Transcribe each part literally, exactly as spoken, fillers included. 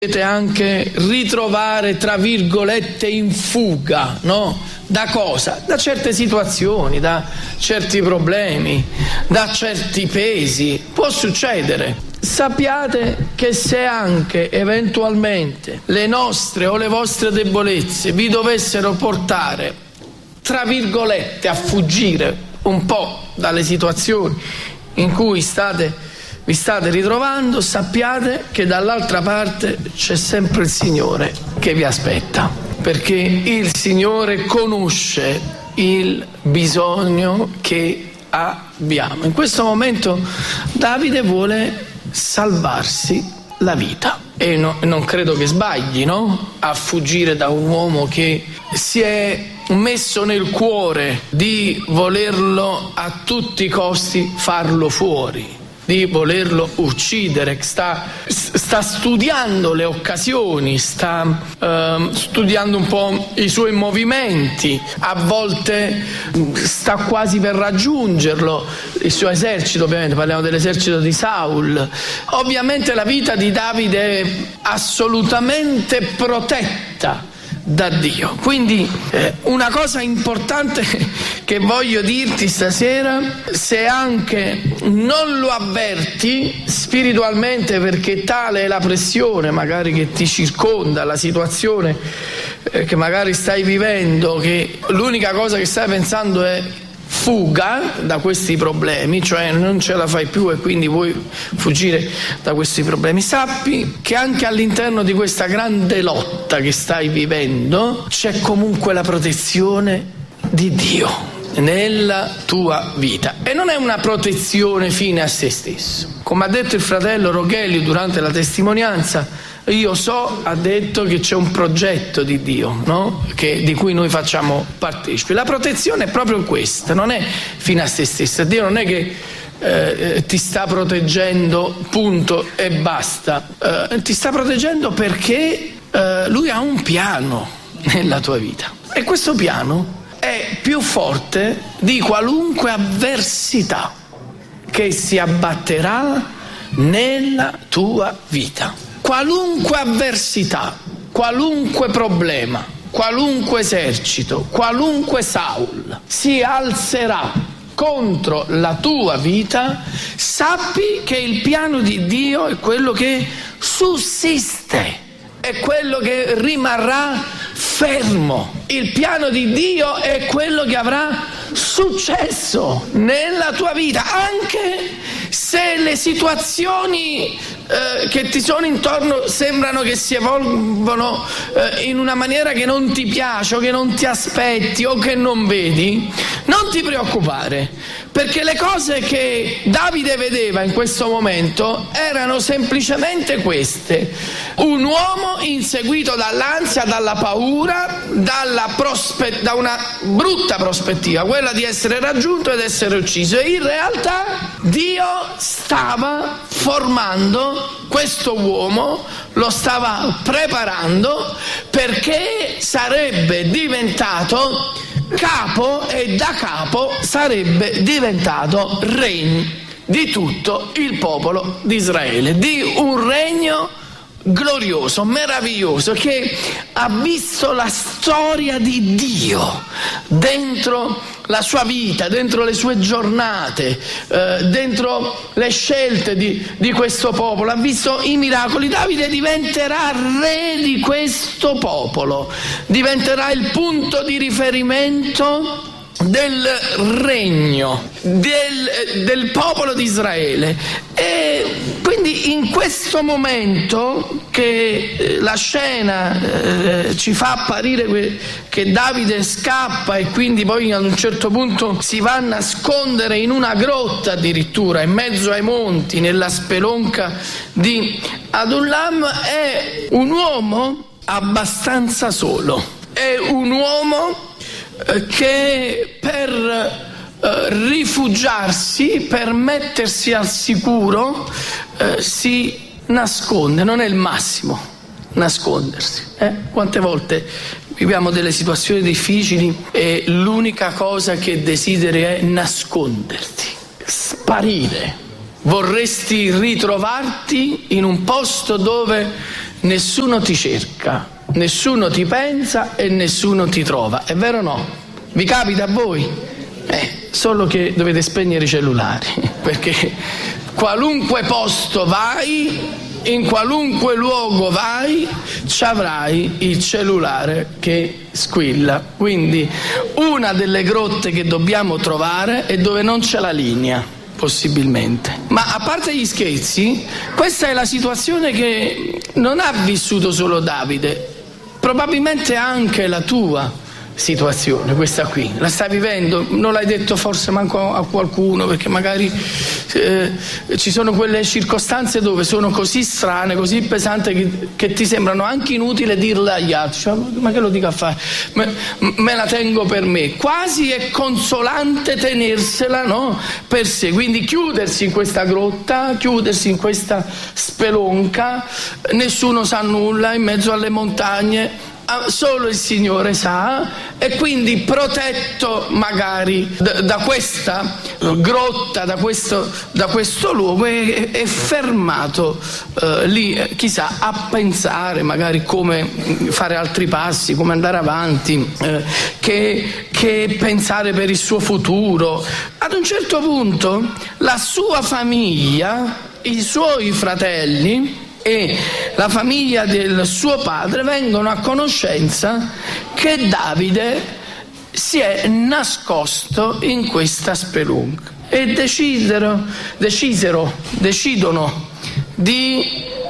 Potete anche ritrovare, tra virgolette, in fuga, no? Da cosa? Da certe situazioni, da certi problemi, da certi pesi. Può succedere. Sappiate che se anche eventualmente le nostre o le vostre debolezze vi dovessero portare, tra virgolette, a fuggire un po' dalle situazioni in cui state vi state ritrovando, sappiate che dall'altra parte c'è sempre il Signore che vi aspetta, perché il Signore conosce il bisogno che abbiamo. In questo momento Davide vuole salvarsi la vita e no, non credo che sbagli, no? A fuggire da un uomo che si è messo nel cuore di volerlo a tutti i costi farlo fuori, di volerlo uccidere, sta, sta studiando le occasioni, sta eh, studiando un po' i suoi movimenti, a volte sta quasi per raggiungerlo, il suo esercito, ovviamente parliamo dell'esercito di Saul. Ovviamente la vita di Davide è assolutamente protetta da Dio. Quindi eh, una cosa importante che voglio dirti stasera: se anche non lo avverti spiritualmente, perché tale è la pressione magari che ti circonda, la situazione eh, che magari stai vivendo, che l'unica cosa che stai pensando è fuga da questi problemi, cioè non ce la fai più e quindi vuoi fuggire da questi problemi, sappi che anche all'interno di questa grande lotta che stai vivendo c'è comunque la protezione di Dio nella tua vita, e non è una protezione fine a se stesso. Come ha detto il fratello Rochelio durante la testimonianza, io so, ha detto, che c'è un progetto di Dio, no? Che, di cui noi facciamo partecipi. La protezione è proprio questa, non è fine a se stessa. Dio non è che eh, ti sta proteggendo punto e basta, eh, ti sta proteggendo perché eh, Lui ha un piano nella tua vita, e questo piano è più forte di qualunque avversità che si abbatterà nella tua vita. Qualunque avversità, qualunque problema, qualunque esercito, qualunque Saul si alzerà contro la tua vita, sappi che il piano di Dio è quello che sussiste, è quello che rimarrà fermo. Il piano di Dio è quello che avrà successo nella tua vita, anche se le situazioni eh, che ti sono intorno sembrano che si evolvono eh, in una maniera che non ti piace o che non ti aspetti o che non vedi. Non ti preoccupare, perché le cose che Davide vedeva in questo momento erano semplicemente queste: un uomo inseguito dall'ansia, dalla paura, dalla prospe- da una brutta prospettiva, quella di essere raggiunto ed essere ucciso. E in realtà Dio stava formando questo uomo, lo stava preparando perché sarebbe diventato capo, e da capo sarebbe diventato re di tutto il popolo di Israele, di un regno glorioso, meraviglioso, che ha visto la storia di Dio dentro la sua vita, dentro le sue giornate, eh, dentro le scelte di, di questo popolo, ha visto i miracoli. Davide diventerà re di questo popolo, diventerà il punto di riferimento del regno, del, del popolo di Israele. E quindi in questo momento che la scena eh, ci fa apparire que- che Davide scappa e quindi poi ad un certo punto si va a nascondere in una grotta, addirittura in mezzo ai monti, nella spelonca di Adullam, è un uomo abbastanza solo, è un uomo che per eh, rifugiarsi, per mettersi al sicuro, eh, si nasconde. Non è il massimo nascondersi. Eh? Quante volte viviamo delle situazioni difficili e l'unica cosa che desideri è nasconderti, sparire. Vorresti ritrovarti in un posto dove nessuno ti cerca, nessuno ti pensa e nessuno ti trova. È vero o no? Vi capita a voi? Eh, solo che dovete spegnere i cellulari, perché qualunque posto vai, in qualunque luogo vai, ci avrai il cellulare che squilla. Quindi una delle grotte che dobbiamo trovare è dove non c'è la linea, possibilmente. Ma a parte gli scherzi, questa è la situazione che non ha vissuto solo Davide, probabilmente anche la tua situazione, questa qui, la stai vivendo, non l'hai detto forse manco a qualcuno, perché magari eh, ci sono quelle circostanze dove sono così strane, così pesanti, che, che ti sembrano anche inutile dirle agli altri, cioè, ma che lo dico a fare, me, me la tengo per me, quasi è consolante tenersela, no? Per sé, quindi chiudersi in questa grotta, chiudersi in questa spelonca, nessuno sa nulla, in mezzo alle montagne, solo il Signore sa, e quindi protetto magari da, da questa grotta, da questo, da questo luogo, è, è fermato eh, lì, chissà, a pensare magari come fare altri passi, come andare avanti, eh, che, che pensare per il suo futuro. Ad un certo punto la sua famiglia, i suoi fratelli e la famiglia del suo padre vengono a conoscenza che Davide si è nascosto in questa spelunca e decisero, decisero, decidono di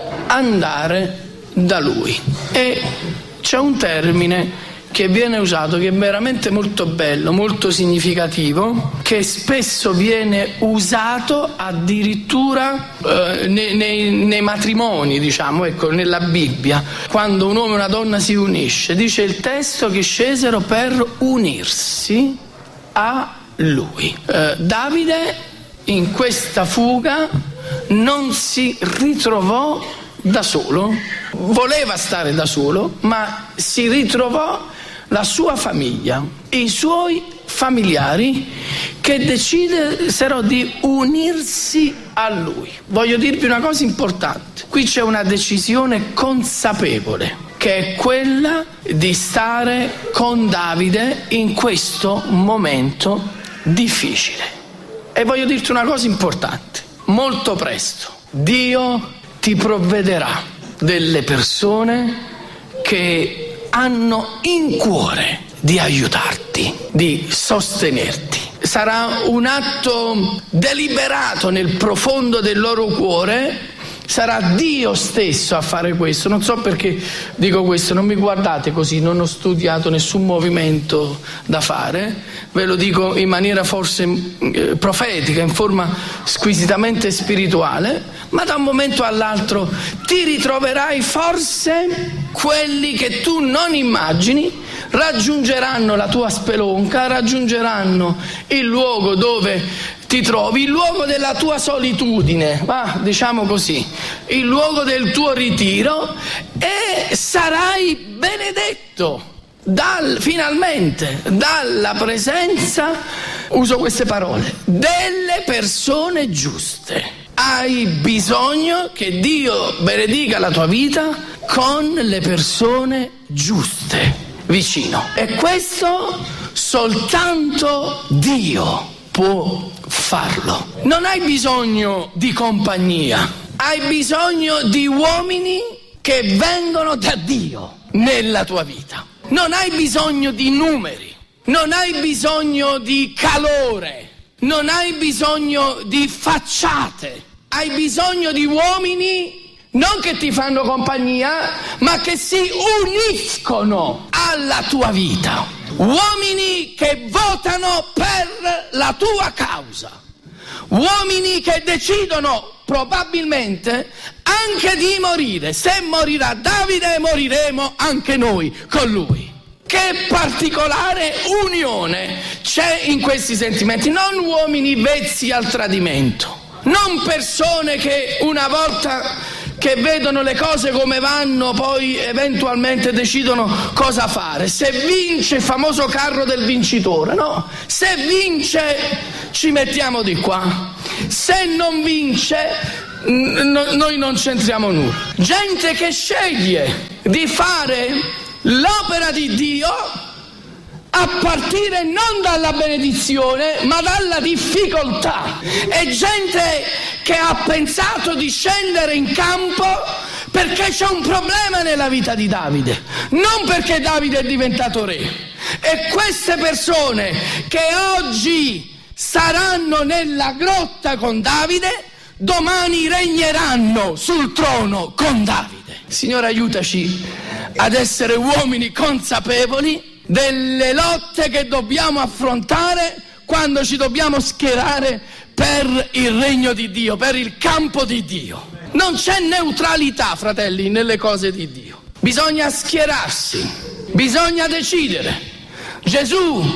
andare da lui. E c'è un termine che viene usato, che è veramente molto bello, molto significativo, che spesso viene usato addirittura eh, nei, nei, nei matrimoni, diciamo, ecco, nella Bibbia, quando un uomo e una donna si unisce. Dice il testo che scesero per unirsi a lui. Eh, Davide in questa fuga non si ritrovò da solo, voleva stare da solo, ma si ritrovò la sua famiglia, i suoi familiari, che decisero di unirsi a lui. Voglio dirvi una cosa importante: qui c'è una decisione consapevole, che è quella di stare con Davide in questo momento difficile. E voglio dirti una cosa importante: molto presto Dio ti provvederà delle persone che hanno in cuore di aiutarti, di sostenerti. Sarà un atto deliberato nel profondo del loro cuore, sarà Dio stesso a fare questo. Non so perché dico questo, non mi guardate così, non ho studiato nessun movimento da fare, ve lo dico in maniera forse eh, profetica, in forma squisitamente spirituale, ma da un momento all'altro ti ritroverai forse quelli che tu non immagini raggiungeranno la tua spelonca, raggiungeranno il luogo dove ti trovi, il luogo della tua solitudine, ah, diciamo così, il luogo del tuo ritiro, e sarai benedetto dal, finalmente dalla presenza, uso queste parole, delle persone giuste. Hai bisogno che Dio benedica la tua vita con le persone giuste vicino, e questo soltanto Dio può farlo. Non hai bisogno di compagnia, hai bisogno di uomini che vengono da Dio nella tua vita. Non hai bisogno di numeri, non hai bisogno di calore, non hai bisogno di facciate, hai bisogno di uomini non che ti fanno compagnia, ma che si uniscono alla tua vita. Uomini che votano per la tua causa. Uomini che decidono probabilmente anche di morire. Se morirà Davide, moriremo anche noi con lui. Che particolare unione c'è in questi sentimenti. Non uomini vezzi al tradimento. Non persone che una volta che vedono le cose come vanno, poi eventualmente decidono cosa fare. Se vince il famoso carro del vincitore, no? Se vince ci mettiamo di qua, se non vince no, noi non c'entriamo nulla. Gente che sceglie di fare l'opera di Dio a partire non dalla benedizione ma dalla difficoltà. È gente che ha pensato di scendere in campo perché c'è un problema nella vita di Davide, non perché Davide è diventato re. E queste persone che oggi saranno nella grotta con Davide, domani regneranno sul trono con Davide. Signore, aiutaci ad essere uomini consapevoli delle lotte che dobbiamo affrontare quando ci dobbiamo schierare per il regno di Dio, per il campo di Dio. Non c'è neutralità, fratelli, nelle cose di Dio. Bisogna schierarsi, bisogna decidere. Gesù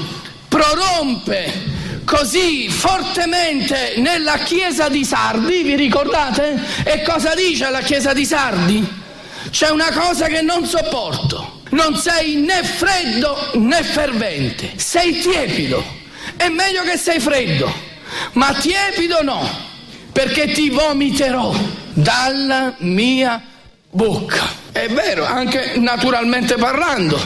prorompe così fortemente nella chiesa di Sardi, vi ricordate? E cosa dice alla chiesa di Sardi? C'è una cosa che non sopporto. Non sei né freddo né fervente, sei tiepido. È meglio che sei freddo, ma tiepido no, perché ti vomiterò dalla mia bocca. È vero, anche naturalmente parlando,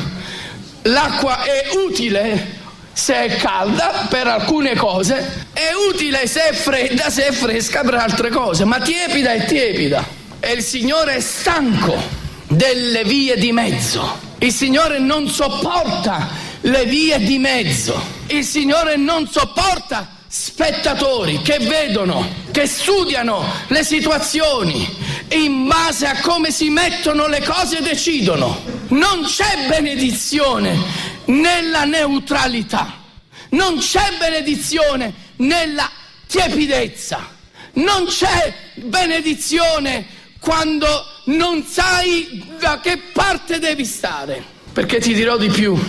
l'acqua è utile se è calda per alcune cose, è utile se è fredda, se è fresca per altre cose, ma tiepida è tiepida. E il Signore è stanco delle vie di mezzo. Il Signore non sopporta le vie di mezzo. Il Signore non sopporta spettatori che vedono, che studiano le situazioni e in base a come si mettono le cose decidono. Non c'è benedizione nella neutralità, non c'è benedizione nella tiepidezza, non c'è benedizione quando non sai da che parte devi stare. Perché ti dirò di più,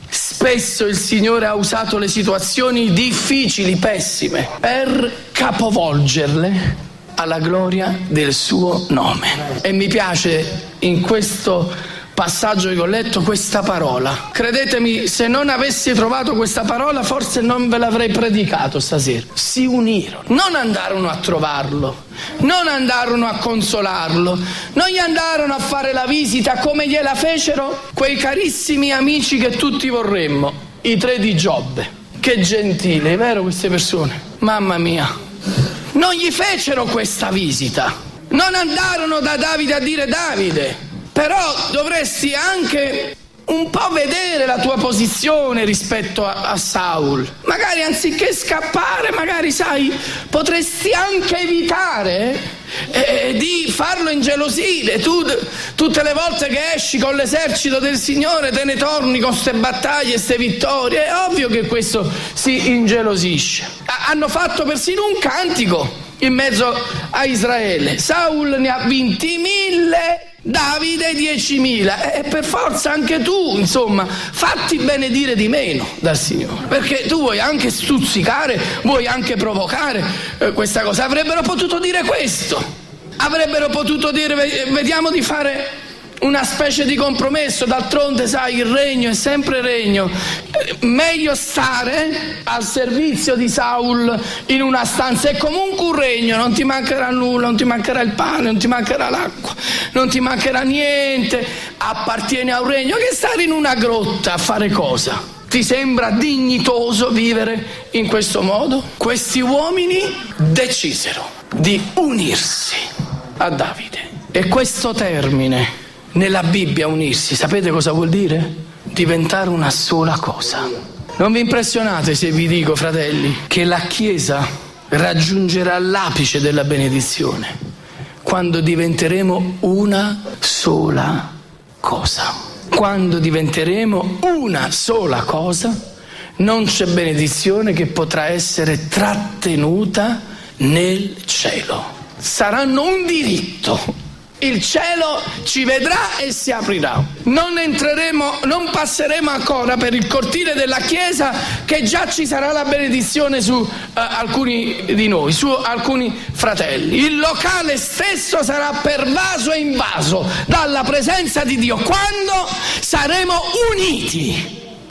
spesso il Signore ha usato le situazioni difficili, pessime, per capovolgerle alla gloria del suo nome. E mi piace in questo passaggio che ho letto questa parola. Credetemi, se non avessi trovato questa parola forse non ve l'avrei predicato stasera. Si unirono, non andarono a trovarlo, non andarono a consolarlo, non gli andarono a fare la visita come gliela fecero quei carissimi amici che tutti vorremmo, i tre di Giobbe. Che gentili, è vero, queste persone? Mamma mia, non gli fecero questa visita, non andarono da Davide a dire: Davide, però dovresti anche un po' vedere la tua posizione rispetto a, a Saul. Magari anziché scappare, magari sai, potresti anche evitare eh, di farlo ingelosire. Tu tutte le volte che esci con l'esercito del Signore te ne torni con queste battaglie, queste vittorie. È ovvio che questo si ingelosisce. Ha, hanno fatto persino un cantico in mezzo a Israele. Saul ne ha vinti mille, Davide diecimila, e per forza anche tu, insomma, fatti benedire di meno dal Signore, perché tu vuoi anche stuzzicare, vuoi anche provocare eh, questa cosa. Avrebbero potuto dire questo, avrebbero potuto dire: vediamo di fare una specie di compromesso, d'altronde sai, il regno è sempre regno, eh, meglio stare al servizio di Saul in una stanza, è comunque un regno, non ti mancherà nulla, non ti mancherà il pane, non ti mancherà l'acqua, non ti mancherà niente, appartiene a un regno, che stare in una grotta a fare cosa? Ti sembra dignitoso vivere in questo modo? Questi uomini decisero di unirsi a Davide, e questo termine nella Bibbia, unirsi, sapete cosa vuol dire? Diventare una sola cosa. Non vi impressionate se vi dico, fratelli, che la Chiesa raggiungerà l'apice della benedizione quando diventeremo una sola cosa. Quando diventeremo una sola cosa, non c'è benedizione che potrà essere trattenuta nel cielo. Saranno un diritto. Il cielo ci vedrà e si aprirà. Non entreremo, non passeremo ancora per il cortile della chiesa, che già ci sarà la benedizione su uh, alcuni di noi, su alcuni fratelli. Il locale stesso sarà pervaso e invaso dalla presenza di Dio quando saremo uniti.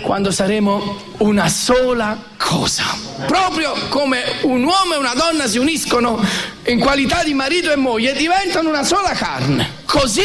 quando saremo una sola cosa. Proprio come un uomo e una donna si uniscono in qualità di marito e moglie e diventano una sola carne. Così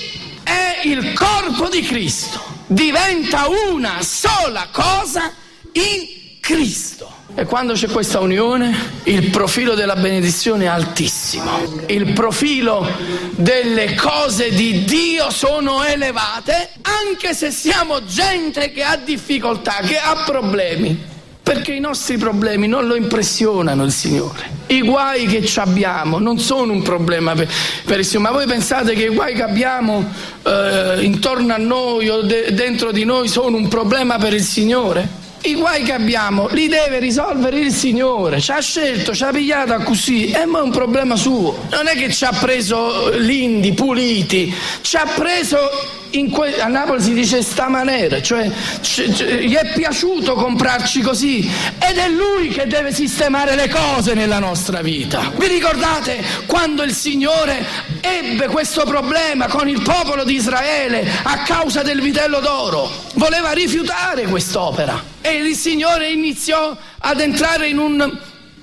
è il corpo di Cristo. Diventa una sola cosa in Cristo. E quando c'è questa unione, il profilo della benedizione è altissimo. Il profilo delle cose di Dio sono elevate, anche se siamo gente che ha difficoltà, che ha problemi. Perché i nostri problemi non lo impressionano il Signore. I guai che ci abbiamo non sono un problema per, per il Signore. Ma voi pensate che i guai che abbiamo eh, intorno a noi o de- dentro di noi sono un problema per il Signore? I guai che abbiamo li deve risolvere il Signore. Ci ha scelto, ci ha pigliata così, e ma è un problema suo. Non è che ci ha preso lindi, puliti, ci ha preso in que- a Napoli si dice sta maniera, cioè c- c- gli è piaciuto comprarci così, ed è Lui che deve sistemare le cose nella nostra vita. Vi ricordate quando il Signore ebbe questo problema con il popolo di Israele a causa del vitello d'oro? Voleva rifiutare quest'opera. E il Signore iniziò ad entrare in un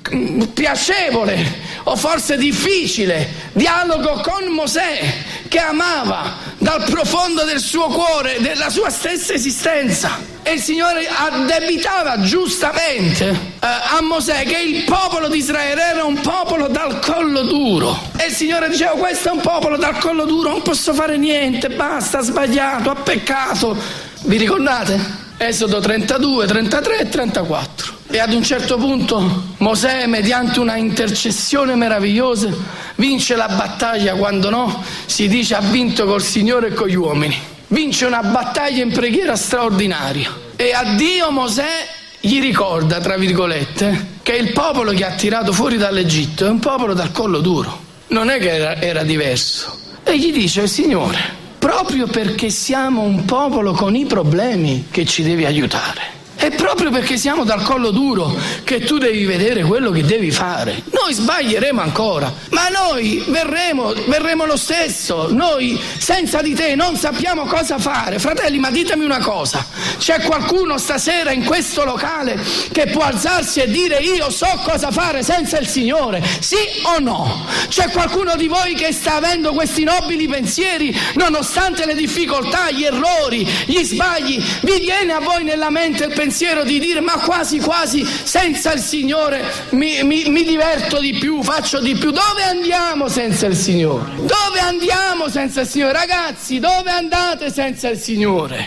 piacevole o forse difficile dialogo con Mosè, che amava dal profondo del suo cuore, della sua stessa esistenza. E il Signore addebitava giustamente eh, a Mosè che il popolo di Israele era un popolo dal collo duro. E il Signore diceva: questo è un popolo dal collo duro, non posso fare niente, basta, ha sbagliato, ha peccato. Vi ricordate? Esodo trentadue, trentatré e trentaquattro. E ad un certo punto Mosè, mediante una intercessione meravigliosa, vince la battaglia. Quando no, si dice ha vinto col Signore e con gli uomini. Vince una battaglia in preghiera straordinaria. E a Dio Mosè gli ricorda, tra virgolette, che il popolo che ha tirato fuori dall'Egitto è un popolo dal collo duro. Non è che era, era diverso. E gli dice: Signore, proprio perché siamo un popolo con i problemi che ci devi aiutare. È proprio perché siamo dal collo duro che tu devi vedere quello che devi fare. Noi sbaglieremo ancora, ma noi verremo, verremo lo stesso. Noi senza di te non sappiamo cosa fare. Fratelli, ma ditemi una cosa: c'è qualcuno stasera in questo locale che può alzarsi e dire io so cosa fare senza il Signore? Sì o no? C'è qualcuno di voi che sta avendo questi nobili pensieri nonostante le difficoltà, gli errori, gli sbagli? Vi viene a voi nella mente il pensiero di dire ma quasi quasi senza il Signore mi, mi, mi diverto di più, faccio di più? Dove andiamo senza il Signore? Dove andiamo senza il Signore? Ragazzi, dove andate senza il Signore?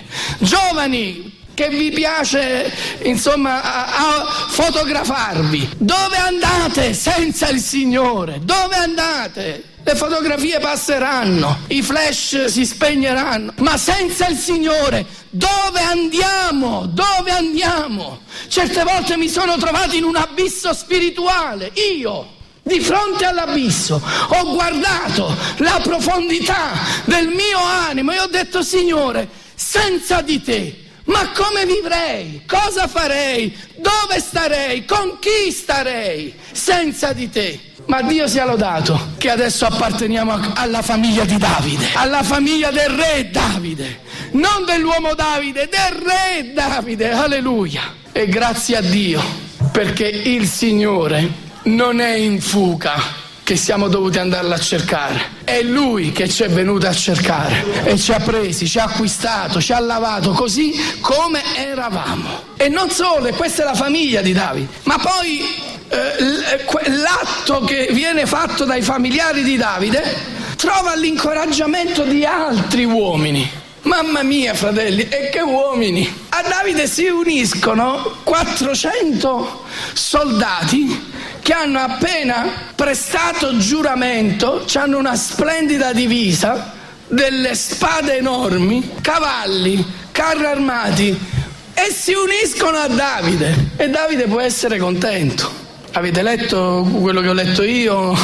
Giovani che vi piace insomma a, a fotografarvi, dove andate senza il Signore? Dove andate? Le fotografie passeranno, i flash si spegneranno, ma senza il Signore dove andiamo? Dove andiamo? Certe volte mi sono trovato in un abisso spirituale, io, di fronte all'abisso, ho guardato la profondità del mio animo e ho detto: Signore, senza di te, ma come vivrei? Cosa farei? Dove starei? Con chi starei senza di te? Ma Dio sia lodato che adesso apparteniamo alla famiglia di Davide, alla famiglia del re Davide, non dell'uomo Davide, del re Davide, alleluia. E grazie a Dio, perché il Signore non è in fuga che siamo dovuti andarla a cercare, è Lui che ci è venuto a cercare e ci ha presi, ci ha acquistato, ci ha lavato così come eravamo. E non solo, e questa è la famiglia di Davide, ma poi eh, l'atto che viene fatto dai familiari di Davide trova l'incoraggiamento di altri uomini. Mamma mia, fratelli, e che uomini! A Davide si uniscono quattrocento soldati che hanno appena prestato giuramento, hanno una splendida divisa, delle spade enormi, cavalli, carri armati, e si uniscono a Davide. E Davide può essere contento. Avete letto quello che ho letto io?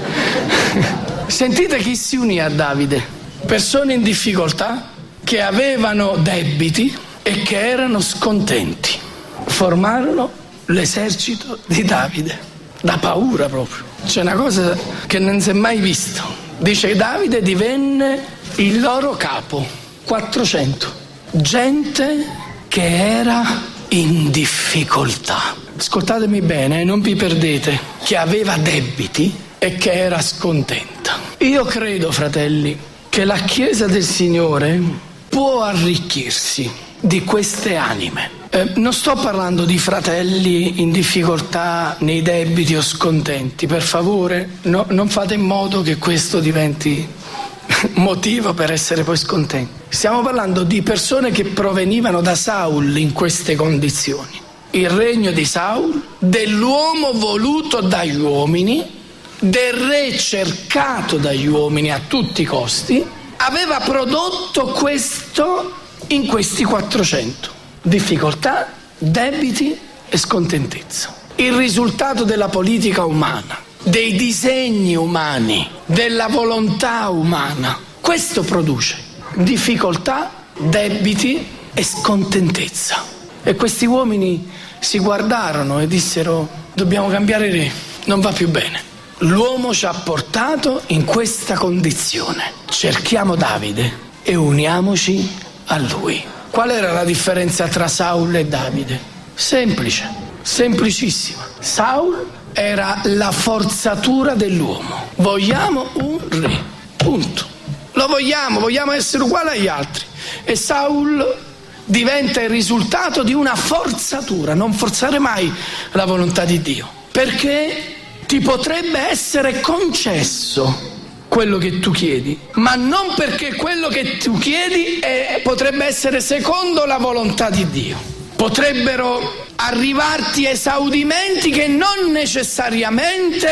Sentite chi si unì a Davide: persone in difficoltà, che avevano debiti e che erano scontenti. Formarono l'esercito di Davide. Da paura proprio. C'è una cosa che non si è mai visto. Dice che Davide divenne il loro capo. quattrocento. Gente che era in difficoltà. Ascoltatemi bene, non vi perdete, che aveva debiti e che era scontenta. Io credo, fratelli, che la Chiesa del Signore può arricchirsi di queste anime. Eh, non sto parlando di fratelli in difficoltà, nei debiti o scontenti, per favore, no, non fate in modo che questo diventi motivo per essere poi scontenti. Stiamo parlando di persone che provenivano da Saul in queste condizioni. Il regno di Saul, dell'uomo voluto dagli uomini, del re cercato dagli uomini a tutti i costi, aveva prodotto questo in questi quattrocento. Difficoltà, debiti e scontentezza. Il risultato della politica umana, dei disegni umani, della volontà umana. Questo produce difficoltà, debiti e scontentezza. E questi uomini si guardarono e dissero: dobbiamo cambiare re, non va più bene. L'uomo ci ha portato in questa condizione. Cerchiamo Davide e uniamoci a lui. Qual era la differenza tra Saul e Davide? Semplice, semplicissima. Saul era la forzatura dell'uomo. Vogliamo un re, punto. Lo vogliamo, vogliamo essere uguali agli altri. E Saul diventa il risultato di una forzatura. Non forzare mai la volontà di Dio, perché ti potrebbe essere concesso quello che tu chiedi, ma non perché quello che tu chiedi è, potrebbe essere secondo la volontà di Dio. Potrebbero arrivarti esaudimenti che non necessariamente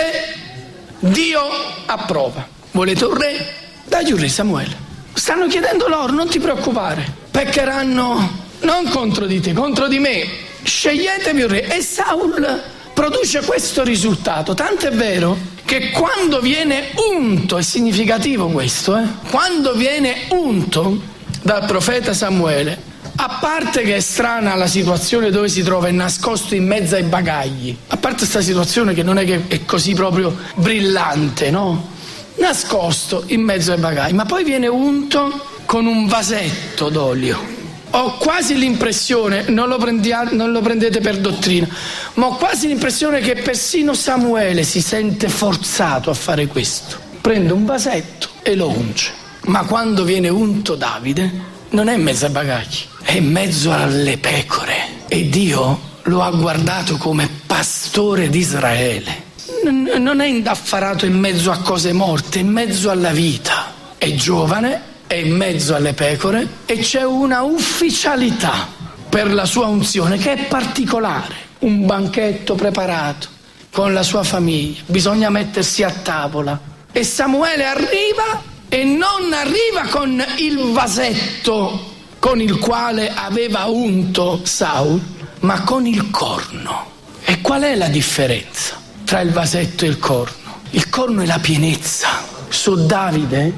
Dio approva. Volete un re? Dagli un re, Samuele. Stanno chiedendo loro, non ti preoccupare, peccheranno non contro di te, contro di me. Sceglietevi un re. E Saul produce questo risultato, tanto è vero che quando viene unto, è significativo questo, eh? quando viene unto dal profeta Samuele, a parte che è strana la situazione dove si trova, è nascosto in mezzo ai bagagli, a parte questa situazione che non è che è così proprio brillante, no? Nascosto in mezzo ai bagagli, ma poi viene unto con un vasetto d'olio. Ho quasi l'impressione, non lo, prendiate, non lo prendete per dottrina, ma ho quasi l'impressione che persino Samuele si sente forzato a fare questo. Prende un vasetto e lo unge. Ma quando viene unto Davide, non è in mezzo ai bagagli, è in mezzo alle pecore. E Dio lo ha guardato come pastore di Israele. Non è indaffarato in mezzo a cose morte, è in mezzo alla vita. È giovane, è in mezzo alle pecore e c'è una ufficialità per la sua unzione che è particolare. Un banchetto preparato con la sua famiglia, bisogna mettersi a tavola e Samuele arriva e non arriva con il vasetto con il quale aveva unto Saul, ma con il corno. E qual è la differenza tra il vasetto e il corno? Il corno è la pienezza. Su Davide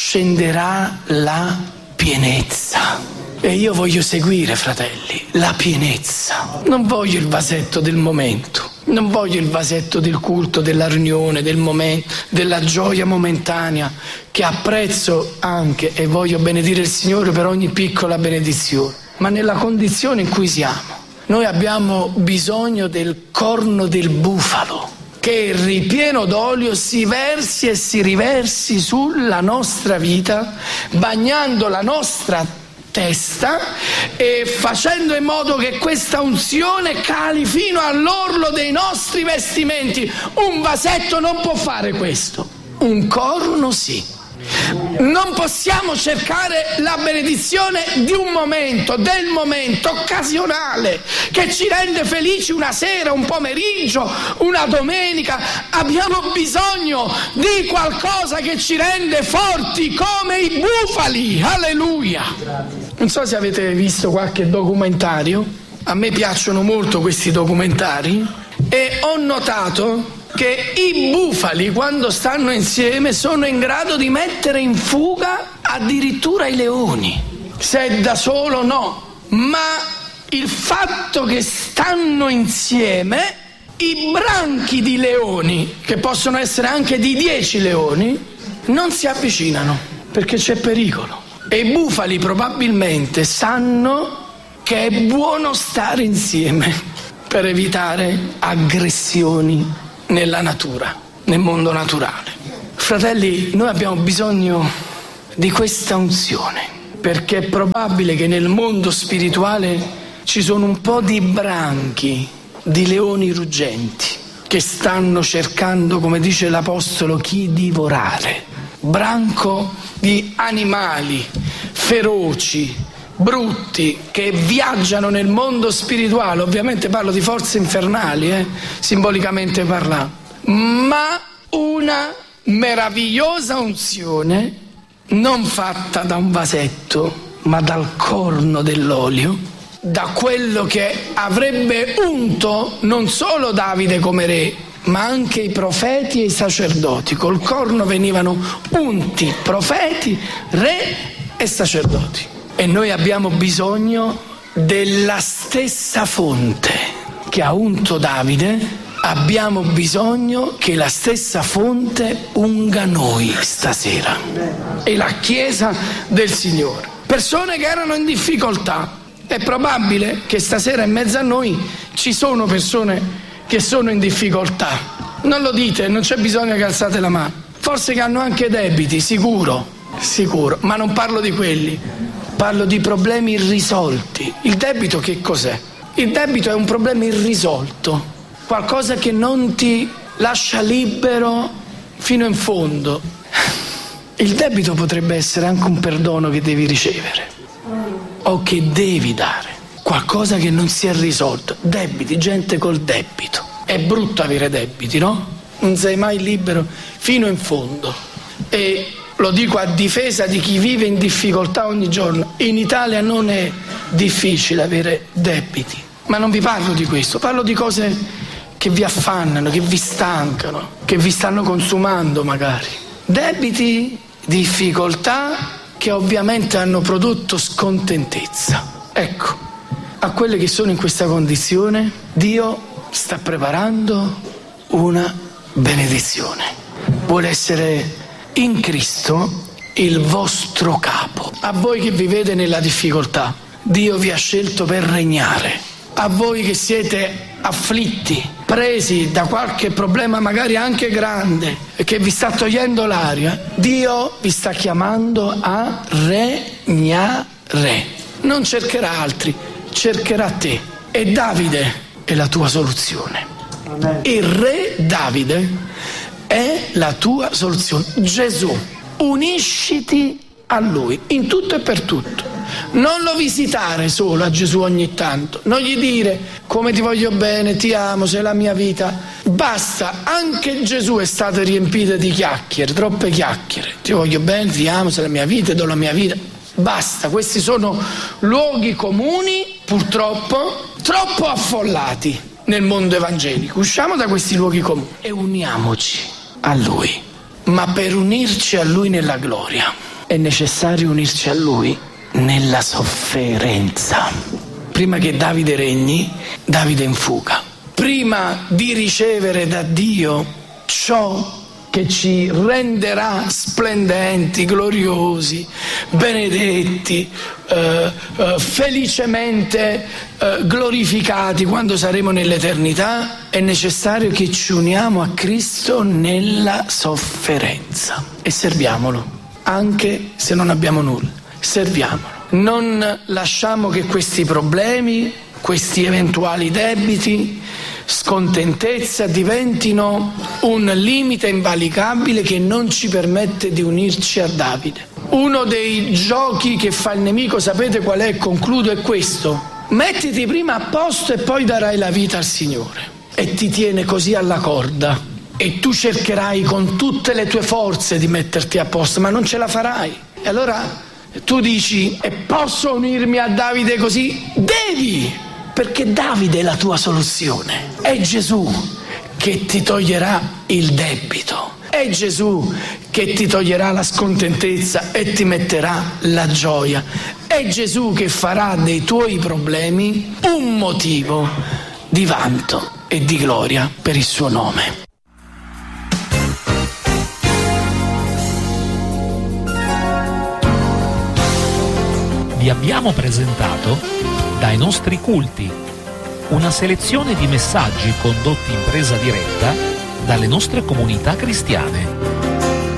scenderà la pienezza. E io voglio seguire, fratelli, la pienezza. Non voglio il vasetto del momento, non voglio il vasetto del culto, della riunione, del momento, della gioia momentanea, che apprezzo anche e voglio benedire il Signore per ogni piccola benedizione. Ma nella condizione in cui siamo, noi abbiamo bisogno del corno del bufalo, che ripieno d'olio si versi e si riversi sulla nostra vita, bagnando la nostra testa e facendo in modo che questa unzione cali fino all'orlo dei nostri vestimenti. Un vasetto non può fare questo, un corno sì. Non possiamo cercare la benedizione di un momento, del momento occasionale, che ci rende felici una sera, un pomeriggio, una domenica. Abbiamo bisogno di qualcosa che ci rende forti come i bufali. Alleluia! Non so se avete visto qualche documentario, a me piacciono molto questi documentari, e ho notato che i bufali, quando stanno insieme, sono in grado di mettere in fuga addirittura i leoni. Se è da solo no, ma il fatto che stanno insieme, i branchi di leoni, che possono essere anche di dieci leoni, non si avvicinano perché c'è pericolo. E i bufali probabilmente sanno che è buono stare insieme per evitare aggressioni nella natura, nel mondo naturale. Fratelli, noi abbiamo bisogno di questa unzione, perché è probabile che nel mondo spirituale ci sono un po' di branchi, di leoni ruggenti, che stanno cercando, come dice l'Apostolo, chi divorare. Branco di animali feroci, brutti, che viaggiano nel mondo spirituale. Ovviamente parlo di forze infernali, eh, simbolicamente parlando, ma una meravigliosa unzione non fatta da un vasetto, ma dal corno dell'olio, da quello che avrebbe unto non solo Davide come re, ma anche i profeti e i sacerdoti. Col corno venivano unti profeti, re e sacerdoti. E noi abbiamo bisogno della stessa fonte che ha unto Davide. Abbiamo bisogno che la stessa fonte unga noi stasera e la Chiesa del Signore. Persone che erano in difficoltà. È probabile che stasera in mezzo a noi ci sono persone che sono in difficoltà. Non lo dite, non c'è bisogno che alzate la mano. Forse che hanno anche debiti, sicuro, sicuro, ma non parlo di quelli. Parlo di problemi irrisolti. Il debito che cos'è? Il debito è un problema irrisolto. Qualcosa che non ti lascia libero fino in fondo. Il debito potrebbe essere anche un perdono che devi ricevere o che devi dare, qualcosa che non si è risolto. Debiti, gente col debito. È brutto avere debiti, no? Non sei mai libero fino in fondo. E lo dico a difesa di chi vive in difficoltà ogni giorno. In Italia non è difficile avere debiti, ma non vi parlo di questo, parlo di cose che vi affannano, che vi stancano, che vi stanno consumando magari. Debiti, difficoltà che ovviamente hanno prodotto scontentezza. Ecco, a quelle che sono in questa condizione Dio sta preparando una benedizione. Vuole essere in Cristo il vostro capo. A voi che vivete nella difficoltà, Dio vi ha scelto per regnare. A voi che siete afflitti, presi da qualche problema magari anche grande e che vi sta togliendo l'aria, Dio vi sta chiamando a regnare. Non cercherà altri, cercherà te. E Davide è la tua soluzione. Il re Davide è la tua soluzione. Gesù, unisciti a lui in tutto e per tutto. Non lo visitare solo a Gesù ogni tanto, non gli dire come ti voglio bene, ti amo, sei la mia vita. Basta, anche Gesù è stato riempito di chiacchiere, troppe chiacchiere. Ti voglio bene, ti amo, sei la mia vita, do la mia vita. Basta, questi sono luoghi comuni, purtroppo, troppo affollati nel mondo evangelico. Usciamo da questi luoghi comuni e uniamoci a Lui. Ma per unirci a Lui nella gloria è necessario unirci a Lui nella sofferenza. Prima che Davide regni, Davide è in fuga. Prima di ricevere da Dio ciò che ci renderà splendenti, gloriosi, benedetti, eh, eh, felicemente eh, glorificati quando saremo nell'eternità, è necessario che ci uniamo a Cristo nella sofferenza e serviamolo, anche se non abbiamo nulla. Serviamolo. Non lasciamo che questi problemi, questi eventuali debiti, scontentezza diventino un limite invalicabile che non ci permette di unirci a Davide. Uno dei giochi che fa il nemico, sapete qual è? Concludo, è questo: mettiti prima a posto e poi darai la vita al Signore, e ti tiene così alla corda e tu cercherai con tutte le tue forze di metterti a posto, ma non ce la farai. E allora tu dici: e posso unirmi a Davide così? Devi, perché Davide è la tua soluzione. È Gesù che ti toglierà il debito, è Gesù che ti toglierà la scontentezza e ti metterà la gioia, è Gesù che farà dei tuoi problemi un motivo di vanto e di gloria per il suo nome. vi abbiamo presentato Dai nostri culti, una selezione di messaggi condotti in presa diretta dalle nostre comunità cristiane.